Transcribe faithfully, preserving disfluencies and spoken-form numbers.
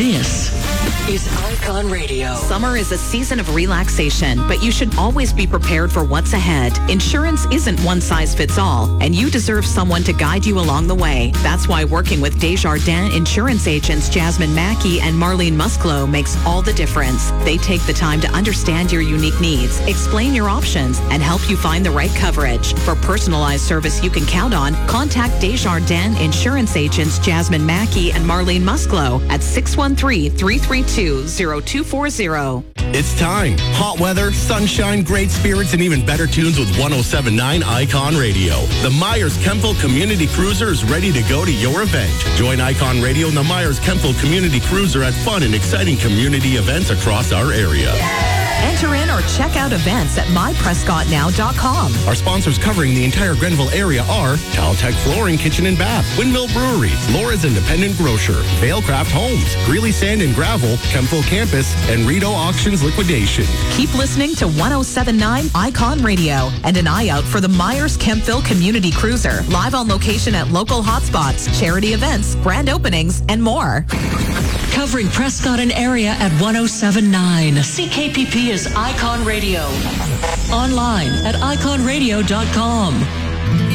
This is Icon Radio. Summer is a season of relaxation, but you should always be prepared for what's ahead. Insurance isn't one size fits all, and you deserve someone to guide you along the way. That's why working with Desjardins insurance agents Jasmine Mackey and Marlene Musclo makes all the difference. They take the time to understand your unique needs, explain your options, and help you find the right coverage. For personalized service you can count on, contact Desjardins insurance agents Jasmine Mackey and Marlene Musclo at six one three, three three two, zero two four zero. It's time. Hot weather, sunshine, great spirits, and even better tunes with one oh seven point nine Icon Radio. The Myers Kempville Community Cruiser is ready to go to your event. Join Icon Radio and the Myers Kempville Community Cruiser at fun and exciting community events across our area. Enter in or check out events at my prescott now dot com. Our sponsors covering the entire Grenville area are Caltech Flooring, Kitchen and Bath, Windmill Brewery, Laura's Independent Grocer, Vailcraft Homes, Greeley Sand and Gravel, Kempville Campus, and Rito Auctions Liquidation. Keep listening to one oh seven point nine Icon Radio and an eye out for the Myers Kempville Community Cruiser, live on location at local hotspots, charity events, grand openings, and more. Covering Prescott and area at one oh seven point nine. C K P P is Icon Radio. Online at icon radio dot com.